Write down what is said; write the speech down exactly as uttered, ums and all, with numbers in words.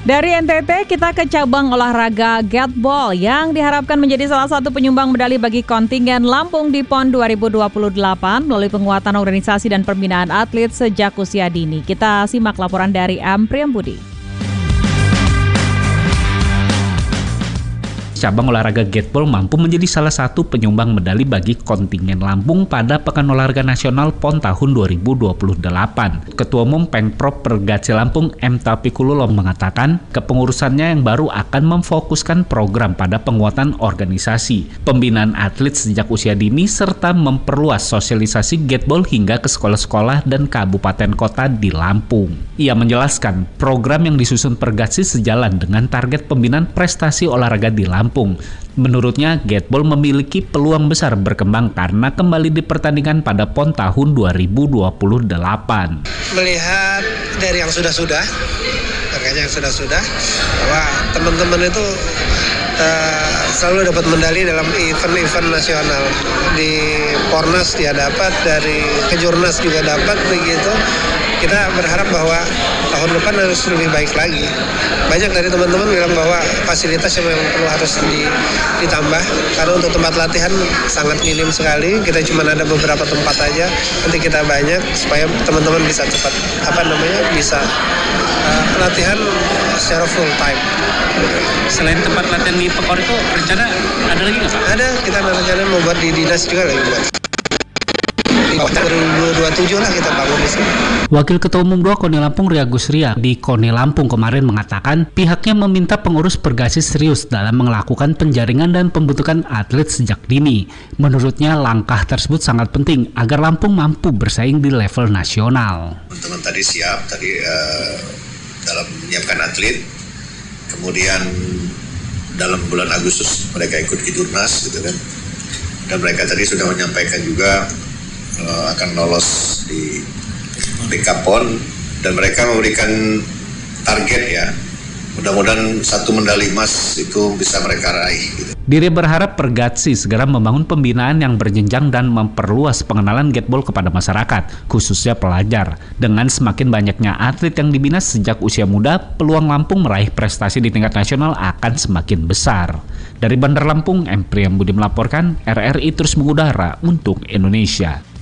Dari N T T kita ke cabang olahraga Gatball yang diharapkan menjadi salah satu penyumbang medali bagi kontingen Lampung di P O N dua ribu dua puluh delapan melalui penguatan organisasi dan pembinaan atlet sejak usia dini. Kita simak laporan dari M. Priyambudi. Cabang olahraga Gatball mampu menjadi salah satu penyumbang medali bagi kontingen Lampung pada Pekan Olahraga Nasional P O N tahun dua ribu dua puluh delapan. Ketua Umum Pengprov Pergatsi Lampung M. Taufikullah mengatakan kepengurusannya yang baru akan memfokuskan program pada penguatan organisasi, pembinaan atlet sejak usia dini, serta memperluas sosialisasi Gatball hingga ke sekolah-sekolah dan kabupaten kota di Lampung. Ia menjelaskan program yang disusun Pergatsi sejalan dengan target pembinaan prestasi olahraga di Lampung. Menurutnya, Gatball memiliki peluang besar berkembang karena kembali dipertandingkan pada P O N tahun dua ribu dua puluh delapan. Melihat dari yang sudah-sudah, makanya yang sudah-sudah, bahwa teman-teman itu uh, selalu dapat medali dalam event-event nasional. Di Pornas dia dapat, dari Kejurnas juga dapat, begitu. Kita berharap bahwa tahun depan harus lebih baik lagi. Banyak dari teman-teman bilang bahwa fasilitas yang memang perlu harus ditambah, karena untuk tempat latihan sangat minim sekali. Kita cuma ada beberapa tempat aja, nanti kita banyak supaya teman-teman bisa cepat apa namanya bisa uh, latihan secara full time. Selain tempat latihan di Pekor itu, rencana ada lagi nggak Pak? Ada, kita rencana mau buat di dinas juga lagi buat. dua ribu dua puluh tujuh lah kita bangun di sini. Wakil Ketua Umum dua KONI Lampung Ria Gusria di KONI Lampung kemarin mengatakan pihaknya meminta pengurus Pergatsi serius dalam melakukan penjaringan dan pembentukan atlet sejak dini. Menurutnya langkah tersebut sangat penting agar Lampung mampu bersaing di level nasional. Teman-teman tadi siap tadi uh, dalam menyiapkan atlet, kemudian dalam bulan Agustus mereka ikut Kejurnas gitu kan, dan mereka tadi sudah menyampaikan juga Uh, akan lolos di P K P O N, dan mereka memberikan target ya, mudah-mudahan satu medali emas itu bisa mereka raih gitu. Diri berharap Pergatsi segera membangun pembinaan yang berjenjang dan memperluas pengenalan Gatball kepada masyarakat, khususnya pelajar. Dengan semakin banyaknya atlet yang dibina sejak usia muda, peluang Lampung meraih prestasi di tingkat nasional akan semakin besar. Dari Bandar Lampung, M. Priyambudi melaporkan, R R I terus mengudara untuk Indonesia.